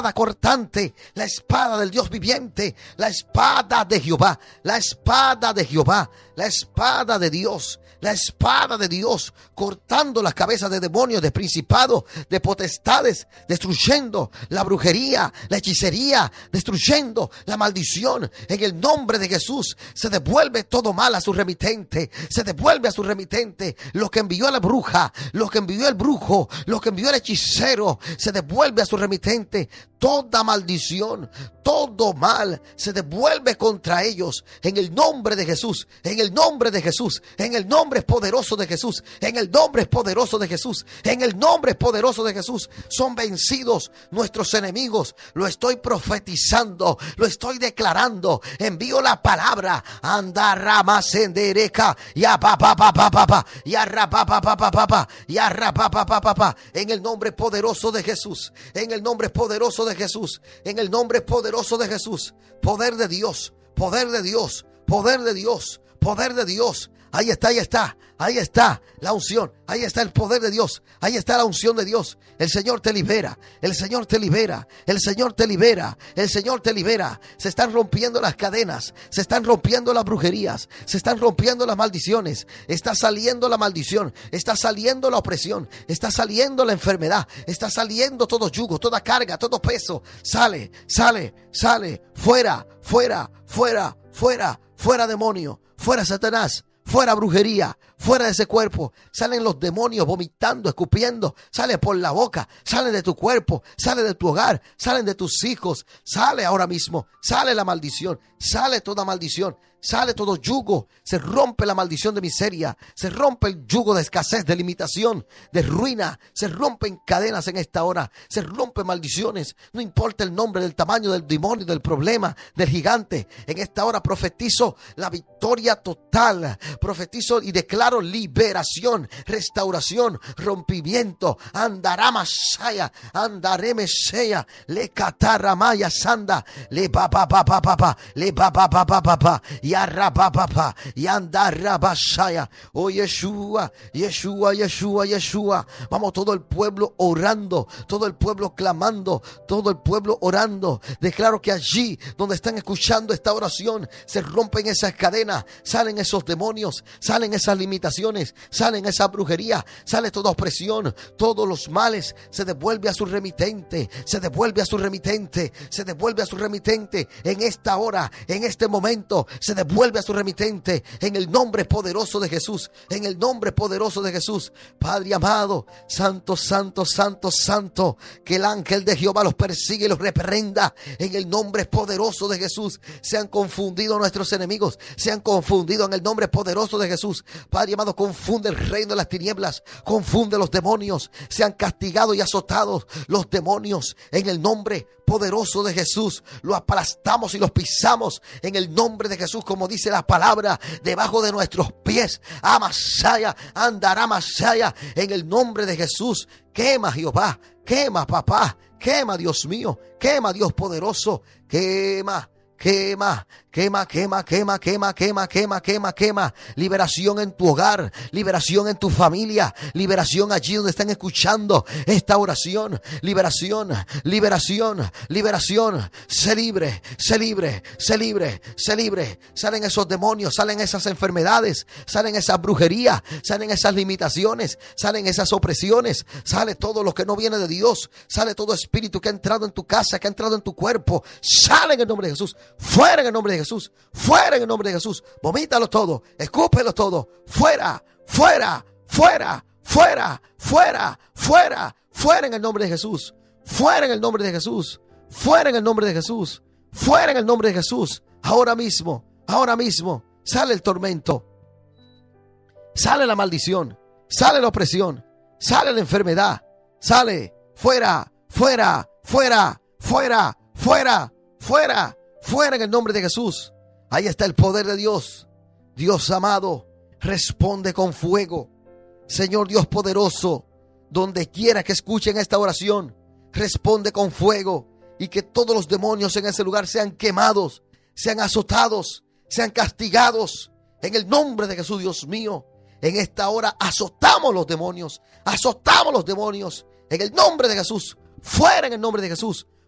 cortante, la espada del Dios viviente, la espada de Jehová, la espada de Jehová, la espada de Dios, la espada de Dios, cortando las cabezas de demonios, de principados, de potestades, destruyendo la brujería, la hechicería, destruyendo la maldición. En el nombre de Jesús se devuelve todo mal a su remitente, se devuelve a su remitente. Lo que envió a la bruja, lo que envió el brujo, lo que envió el hechicero, se devuelve a su remitente. Toda maldición, todo mal se devuelve contra ellos en el nombre de Jesús, en el nombre de Jesús, en el nombre poderoso de Jesús, en el nombre poderoso de Jesús, en el nombre poderoso de Jesús. Son vencidos nuestros enemigos. Lo estoy profetizando, lo estoy declarando. Envío la palabra. Andarama sendereca, ya pa pa pa pa pa pa, ya ra pa pa pa pa pa pa, ya ra pa pa pa pa pa. En el nombre poderoso de Jesús, en el nombre poderoso de Jesús, en el nombre poderoso de Jesús. Poder de Dios, poder de Dios, poder de Dios, poder de Dios. Ahí está, ahí está, ahí está la unción, ahí está el poder de Dios, ahí está la unción de Dios. El Señor te libera, el Señor te libera, el Señor te libera, el Señor te libera. Se están rompiendo las cadenas, se están rompiendo las brujerías, se están rompiendo las maldiciones. Está saliendo la maldición, está saliendo la opresión, está saliendo la enfermedad, está saliendo todo yugo, toda carga, todo peso. Sale, sale, sale, fuera, fuera, fuera, fuera, fuera demonio, fuera Satanás. Fuera brujería, fuera de ese cuerpo. Salen los demonios vomitando, escupiendo. Sale por la boca, salen de tu cuerpo, sale de tu hogar, salen de tus hijos. Sale ahora mismo, sale la maldición, sale toda maldición. Sale todo yugo, se rompe la maldición de miseria, se rompe el yugo de escasez, de limitación, de ruina, se rompen cadenas en esta hora, se rompen maldiciones, no importa el nombre, del tamaño del demonio, del problema, del gigante. En esta hora profetizo la victoria total, profetizo y declaro liberación, restauración, rompimiento. Andará Masaya, andaré Mesaya, le cataramaya sanda, le pa pa pa pa pa pa, le pa pa pa pa pa pa. Yarrapapapa, yandarrabashaya. Oh Yeshua, Yeshua, Yeshua, Yeshua. Vamos, todo el pueblo orando, todo el pueblo clamando, todo el pueblo orando. Declaro que allí donde están escuchando esta oración se rompen esas cadenas, salen esos demonios, salen esas limitaciones, salen esa brujería, sale toda opresión, todos los males. Se devuelve a su remitente, se devuelve a su remitente, se devuelve a su remitente. En esta hora, en este momento, se devuelve a su remitente en el nombre poderoso de Jesús, en el nombre poderoso de Jesús. Padre amado, santo, santo, santo, santo, que el ángel de Jehová los persigue y los reprenda en el nombre poderoso de Jesús. Se han confundido nuestros enemigos, se han confundido en el nombre poderoso de Jesús. Padre amado, confunde el reino de las tinieblas, confunde los demonios, se han castigado y azotado los demonios en el nombre poderoso de Jesús. Lo aplastamos y los pisamos en el nombre de Jesús, como dice la palabra, debajo de nuestros pies. Amasaya, andará Masaya, en el nombre de Jesús. Quema Jehová, quema papá, quema Dios mío, quema Dios poderoso, quema. Quema, quema, quema, quema, quema, quema, quema, quema, quema. Liberación en tu hogar, liberación en tu familia, liberación allí donde están escuchando esta oración. Liberación, liberación, liberación. Sé libre, sé libre, sé libre, sé libre. Salen esos demonios, salen esas enfermedades, salen esas brujerías, salen esas limitaciones, salen esas opresiones, sale todo lo que no viene de Dios, sale todo espíritu que ha entrado en tu casa, que ha entrado en tu cuerpo. Sale en el nombre de Jesús. Fuera en el nombre de Jesús, fuera en el nombre de Jesús. Vomítalo todo, escúpelo todo. Fuera, fuera, fuera, fuera, fuera, fuera, fuera en el nombre de Jesús. Fuera en el nombre de Jesús. Fuera en el nombre de Jesús. Fuera en el nombre de Jesús. Ahora mismo sale el tormento, sale la maldición, sale la opresión, sale la enfermedad, sale. Fuera, fuera, fuera, fuera, fuera, fuera. Fuera en el nombre de Jesús. Ahí está el poder de Dios. Dios amado, responde con fuego. Señor Dios poderoso, donde quiera que escuchen esta oración, responde con fuego. Y que todos los demonios en ese lugar sean quemados, sean azotados, sean castigados. En el nombre de Jesús, Dios mío. En esta hora azotamos los demonios. Azotamos los demonios. En el nombre de Jesús. Fuera en el nombre de Jesús.